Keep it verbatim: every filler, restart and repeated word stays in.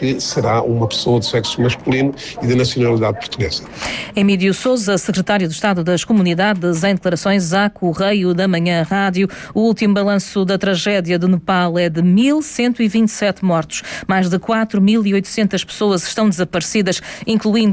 que será uma pessoa de sexo masculino e de nacionalidade portuguesa. Emílio Sousa, secretário de Estado das Comunidades, em declarações à Correio da Manhã Rádio. O último balanço da tragédia do Nepal é de mil cento e vinte e sete mortos. Mais de quatro mil e oitocentas pessoas estão desaparecidas, incluindo